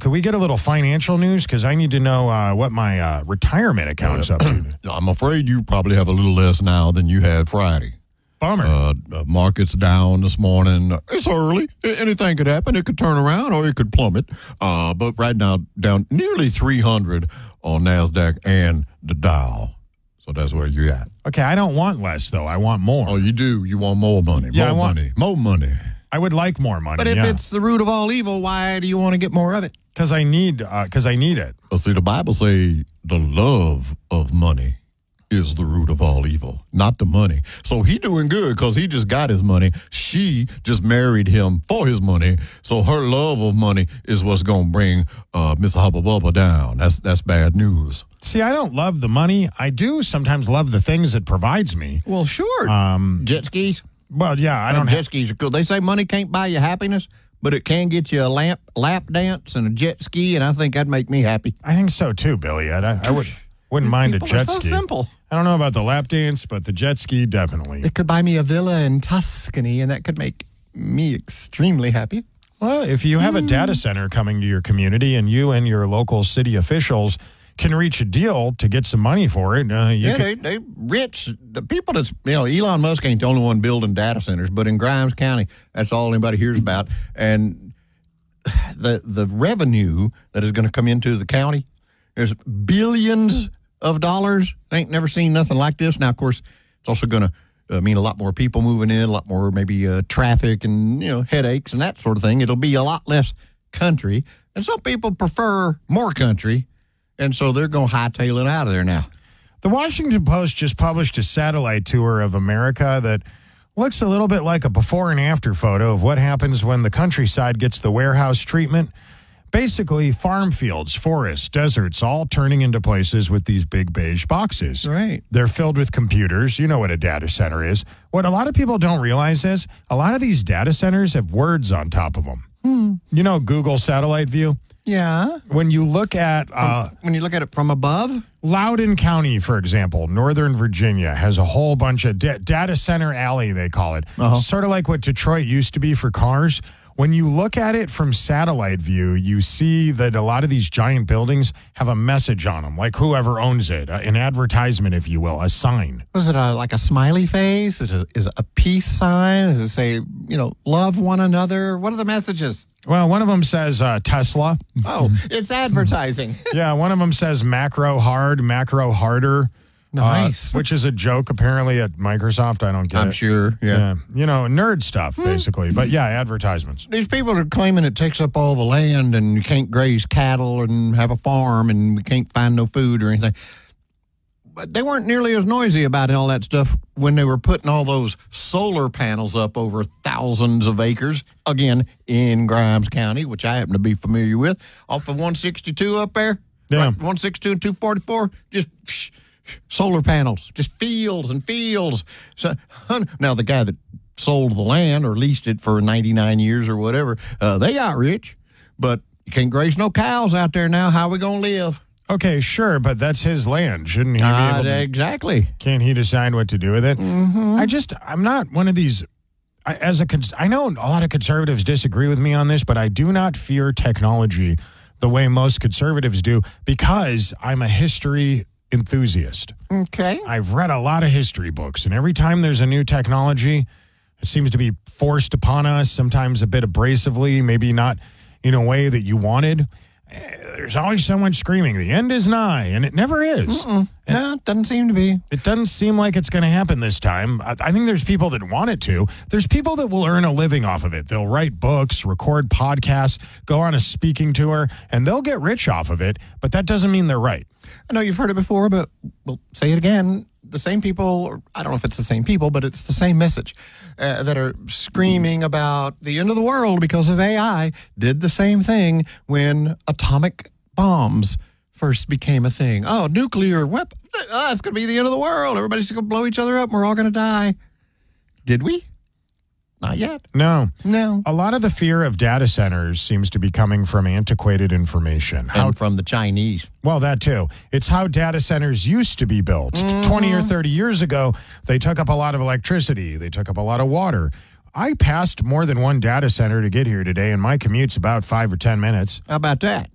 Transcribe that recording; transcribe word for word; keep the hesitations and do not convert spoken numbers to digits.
could we get a little financial news? Because I need to know uh, what my uh, retirement account's up to. I'm afraid you probably have a little less now than you had Friday. Bummer. Uh, uh, market's down this morning. It's early. Anything could happen. It could turn around or it could plummet. Uh, but right now, down nearly three hundred on NASDAQ and the Dow. So that's where you're at. Okay, I don't want less, though. I want more. Oh, you do? You want more money. Yeah, more I want- money. More money. I would like more money. But if yeah. it's the root of all evil, why do you want to get more of it? Because I need, because uh, I need it. Well, see, the Bible say the love of money is the root of all evil, not the money. So he doing good because he just got his money. She just married him for his money. So her love of money is what's going to bring uh, Mister Hubba Bubba down. That's that's bad news. See, I don't love the money. I do sometimes love the things it provides me. Well, sure. Um, jet skis. well, yeah, I don't jet have. skis are cool. They say money can't buy you happiness, but it can get you a lamp, lap dance and a jet ski, and I think that'd make me happy. I think so too, Billy. I, I would, wouldn't mind People a jet are so ski. simple. I don't know about the lap dance, but the jet ski, definitely. It could buy me a villa in Tuscany, and that could make me extremely happy. Well, if you have a data center coming to your community and you and your local city officials can reach a deal to get some money for it, uh, you Yeah, could, they, they rich. The people that's, you know, Elon Musk ain't the only one building data centers, but in Grimes County, that's all anybody hears about. And the the revenue that is going to come into the county is billions of dollars. I ain't never seen nothing like this. Now, of course, it's also going to uh, mean a lot more people moving in, a lot more maybe uh, traffic and, you know, headaches and that sort of thing. It'll be a lot less country. And some people prefer more country, and so they're going to hightail it out of there now. The Washington Post just published a satellite tour of America that looks a little bit like a before and after photo of what happens when the countryside gets the warehouse treatment. Basically, farm fields, forests, deserts, all turning into places with these big beige boxes. Right. They're filled with computers. You know what a data center is. What a lot of people don't realize is a lot of these data centers have words on top of them. Hmm. You know Google Satellite View? Yeah. When you look at uh, When you look at it from above? Loudoun County, for example, Northern Virginia, has a whole bunch of da- data center alley, they call it. Uh-huh. Sort of like what Detroit used to be for cars. When you look at it from satellite view, you see that a lot of these giant buildings have a message on them, like whoever owns it, uh, an advertisement, if you will, a sign. Was it a, like a smiley face? Is it, a, is it a peace sign? Does it say, you know, love one another? What are the messages? Well, one of them says uh, Tesla. Oh, it's advertising. Yeah, one of them says macro hard, macro harder. Nice. Uh, which is a joke, apparently, at Microsoft. I don't get I'm it. sure, yeah. Yeah. You know, nerd stuff, basically. But yeah, advertisements. These people are claiming it takes up all the land and you can't graze cattle and have a farm and we can't find no food or anything. But they weren't nearly as noisy about all that stuff when they were putting all those solar panels up over thousands of acres, again, in Grimes County, which I happen to be familiar with, off of one sixty-two up there. Yeah. Right, one sixty-two and two forty-four, just psh, solar panels, just fields and fields. So now the guy that sold the land or leased it for ninety-nine years or whatever, uh, they got rich, but you can't graze no cows out there now. How are we going to live? Okay, sure, but that's his land. Shouldn't he be Uh, able to? exactly. Can't he decide what to do with it? Mm-hmm. I just, I'm not one of these. I, as a, cons- I know a lot of conservatives disagree with me on this, but I do not fear technology the way most conservatives do because I'm a history enthusiast. Okay. I've read a lot of history books, and every time there's a new technology, it seems to be forced upon us, sometimes a bit abrasively, maybe not in a way that you wanted. Eh, There's always someone screaming, the end is nigh, and it never is. Mm-mm. No, it doesn't seem to be. It doesn't seem like it's going to happen this time. I, I think there's people that want it to. There's people that will earn a living off of it. They'll write books, record podcasts, go on a speaking tour, and they'll get rich off of it, but that doesn't mean they're right. I know you've heard it before, but we'll say it again. The same people, I don't know if it's the same people, but it's the same message uh, that are screaming about the end of the world because of A I did the same thing when atomic bombs first became a thing. Oh, nuclear weapon. Oh, it's going to be the end of the world. Everybody's going to blow each other up and we're all going to die. Did we? Not yet. No. No. A lot of the fear of data centers seems to be coming from antiquated information. How, And from the Chinese. well, that too. It's how data centers used to be built. Mm-hmm. twenty or thirty years ago, they took up a lot of electricity. They took up a lot of water. I passed more than one data center to get here today, and my commute's about five or ten minutes. How about that?